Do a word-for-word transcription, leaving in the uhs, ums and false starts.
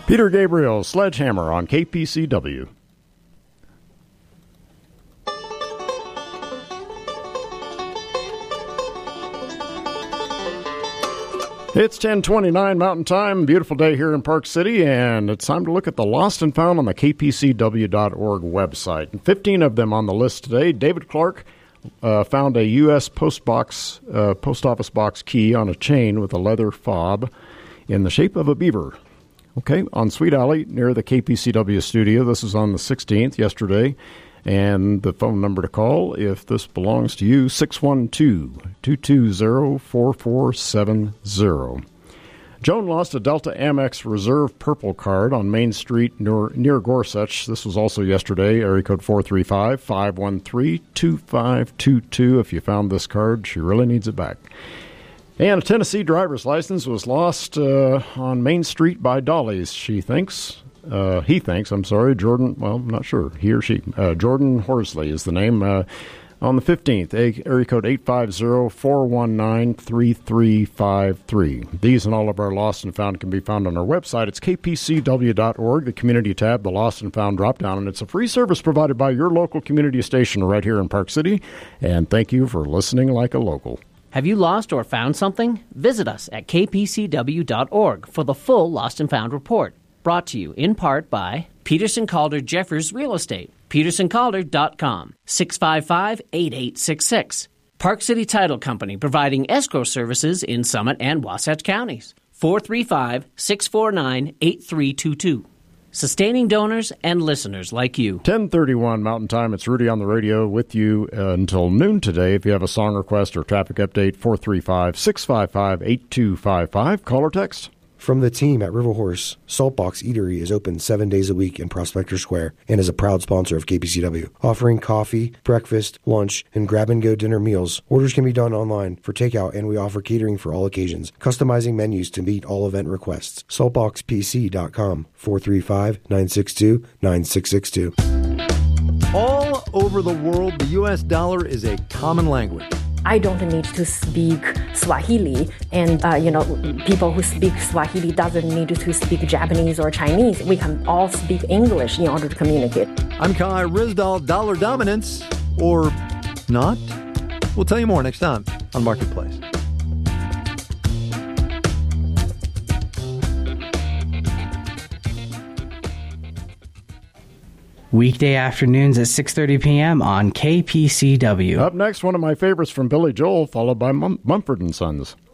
Peter Gabriel, Sledgehammer on K P C W. It's ten twenty-nine Mountain Time. Beautiful day here in Park City, and it's time to look at the Lost and Found on the K P C W dot org website. And fifteen of them on the list today. David Clark uh, found a U S post box, uh, post office box key on a chain with a leather fob in the shape of a beaver. Okay, on Sweet Alley near the K P C W studio. This is on the sixteenth, yesterday. And the phone number to call, if this belongs to you, six one two, two two zero, four four seven zero. Joan lost a Delta Amex Reserve Purple card on Main Street near, near Gorsuch. This was also yesterday, area code four three five, five one three, two five two two. If you found this card, she really needs it back. And a Tennessee driver's license was lost uh, on Main Street by Dolly's, she thinks. Uh, he thinks, I'm sorry, Jordan, well, I'm not sure, he or she. Uh, Jordan Horsley is the name. Uh, on the fifteenth, area code eight five zero, four one nine, three three five three. These and all of our Lost and Found can be found on our website. It's K P C W dot org, the community tab, the Lost and Found drop-down, and it's a free service provided by your local community station right here in Park City. And thank you for listening like a local. Have you lost or found something? Visit us at K P C W dot org for the full Lost and Found report. Brought to you in part by Peterson Calder Jeffers Real Estate, peterson calder dot com, six five five, eight eight six six. Park City Title Company, providing escrow services in Summit and Wasatch counties, four three five, six four nine, eight three two two. Sustaining donors and listeners like you. ten thirty-one Mountain Time. It's Rudy on the radio with you uh, until noon today. If you have a song request or traffic update, four three five, six five five, eight two five five. Call or text. From the team at River Horse, Saltbox Eatery is open seven days a week in Prospector Square and is a proud sponsor of K P C W. Offering coffee, breakfast, lunch, and grab-and-go dinner meals. Orders can be done online for takeout, and we offer catering for all occasions, customizing menus to meet all event requests. saltbox p c dot com, four three five, nine six two, nine six six two. All over the world, the U S dollar is a common language. I don't need to speak Swahili, and uh, you know, people who speak Swahili doesn't need to speak Japanese or Chinese. We can all speak English in order to communicate. I'm Kai Rizdal. Dollar dominance, or not? We'll tell you more next time on Marketplace. Weekday afternoons at six thirty p.m. on K P C W. Up next, one of my favorites from Billy Joel, followed by Mum- Mumford and Sons.